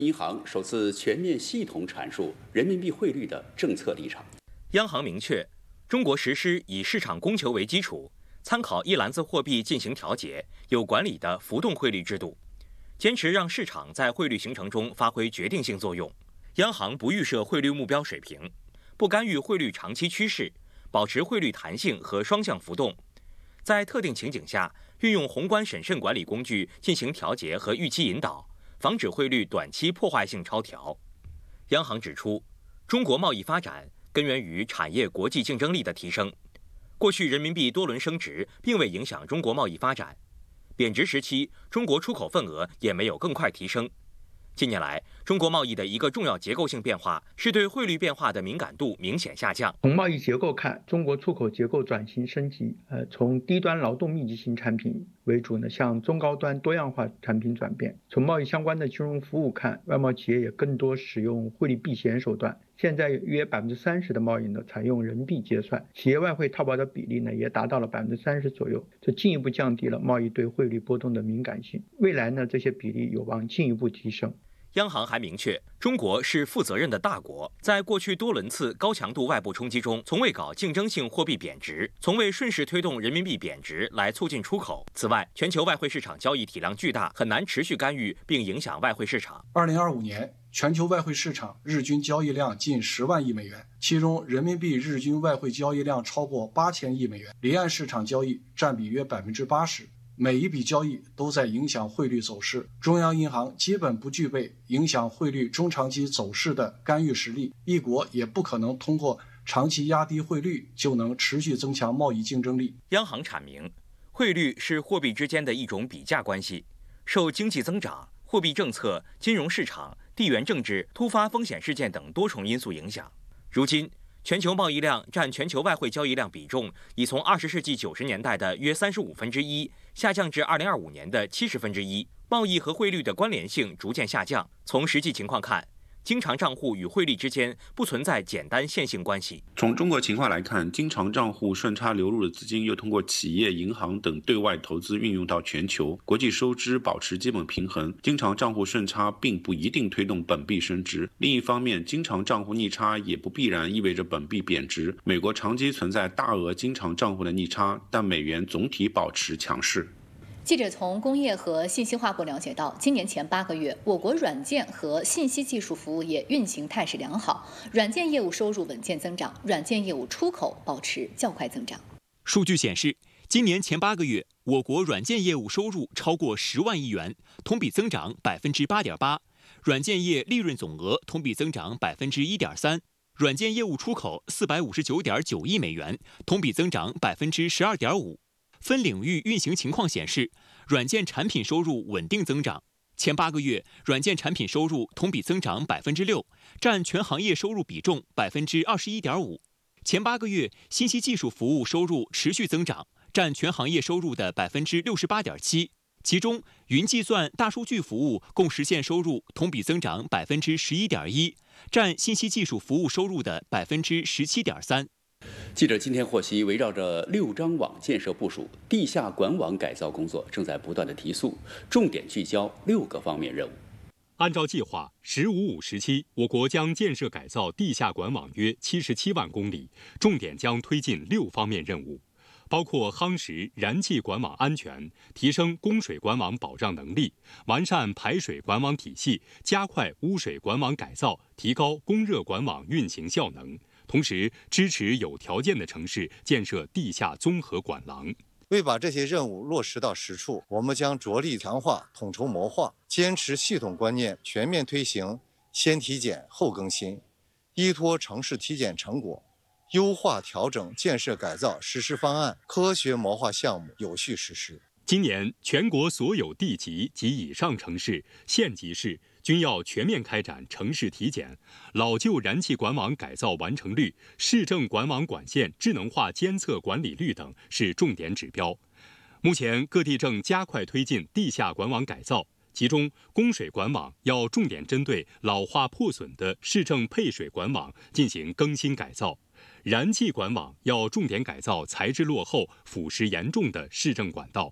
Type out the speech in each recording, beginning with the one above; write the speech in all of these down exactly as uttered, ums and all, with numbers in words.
银行首次全面系统阐述人民币汇率的政策立场。 央行明确，中国实施以市场供求为基础，参考一篮子货币进行调节、有管理的浮动汇率制度，坚持让市场在汇率形成中发挥决定性作用。央行不预设汇率目标水平，不干预汇率长期趋势，保持汇率弹性和双向浮动。在特定情景下，运用宏观审慎管理工具进行调节和预期引导，防止汇率短期破坏性超调。央行指出，中国贸易发展根源于产业国际竞争力的提升。过去人民币多轮升值并未影响中国贸易发展，贬值时期中国出口份额也没有更快提升。近年来，中国贸易的一个重要结构性变化是对汇率变化的敏感度明显下降。 从贸易结构看，中国出口结构转型升级，呃，从低端劳动密集型产品为主呢，向中高端多样化产品转变。从贸易相关的金融服务看，外贸企业也更多使用汇率避险手段。现在约百分之三十的贸易呢采用人民币结算，企业外汇套保的比例呢也达到了百分之三十左右，这进一步降低了贸易对汇率波动的敏感性。未来呢，这些比例有望进一步提升。 央行还明确，中国是负责任的大国，在过去多轮次高强度外部冲击中，从未搞竞争性货币贬值，从未顺势推动人民币贬值来促进出口。此外，全球外汇市场交易体量巨大，很难持续干预并影响外汇市场。 二零二五年，全球外汇市场日均交易量近十万亿美元，其中人民币日均外汇交易量超过八千亿美元，离岸市场交易占比约百分之八十。每一笔交易都在影响汇率走势，中央银行基本不具备影响汇率中长期走势的干预实力，一国也不可能通过长期压低汇率就能持续增强贸易竞争力。 央行阐明，汇率是货币之间的一种比价关系，受经济增长、货币政策、金融市场、地缘政治、突发风险事件等多重因素影响。如今，全球贸易量占全球外汇交易量比重已从二十世纪九十年代的约三十五分之一下降至二零二五年的七十分之一，贸易和汇率的关联性逐渐下降。从实际情况看，经常账户与汇率之间不存在简单线性关系。 从中国情况来看，经常账户顺差流入的资金又通过企业、银行等对外投资运用到全球，国际收支保持基本平衡。经常账户顺差并不一定推动本币升值。另一方面，经常账户逆差也不必然意味着本币贬值。美国长期存在大额经常账户的逆差，但美元总体保持强势。 记者从工业和信息化部了解到，今年前八个月，我国软件和信息技术服务业运行态势良好，软件业务收入稳健增长，软件业务出口保持较快增长。 数据显示，今年前八个月，我国软件业务收入超过十万亿元，同比增长百分之八点八；软件业利润总额同比增长百分之一点三；软件业务出口四百五十九点九亿美元，同比增长百分之十二点五。分领域运行情况显示，软件产品收入稳定增长。前八个月，软件产品收入同比增长百分之六，占全行业收入比重百分之二十一点五。前八个月，信息技术服务收入持续增长，占全行业收入的百分之六十八点七。其中，云计算、大数据服务共实现收入同比增长百分之十一点一，占信息技术服务收入的百分之十七点三。 记者今天获悉，围绕着六张网建设部署，地下管网改造工作正在不断的提速，重点聚焦六个方面任务。 按照计划，“十五五”时期，我国将建设改造地下管网约七十七万公里，重点将推进六方面任务，包括夯实燃气管网安全，提升供水管网保障能力，完善排水管网体系，加快污水管网改造，提高供热管网运行效能。同时，支持有条件的城市建设地下综合管廊。 为把这些任务落实到实处，我们将着力强化统筹谋划，坚持系统观念，全面推行先体检后更新，依托城市体检成果，优化调整建设改造实施方案，科学谋划项目有序实施。 今年，全国所有地级及以上城市、县级市均要全面开展城市体检，老旧燃气管网改造完成率、市政管网管线智能化监测管理率等是重点指标。目前，各地正加快推进地下管网改造，其中供水管网要重点针对老化破损的市政配水管网进行更新改造，燃气管网要重点改造材质落后、腐蚀严重的市政管道。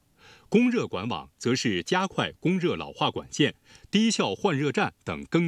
供热管网则是加快供热老化管线、低效换热站等更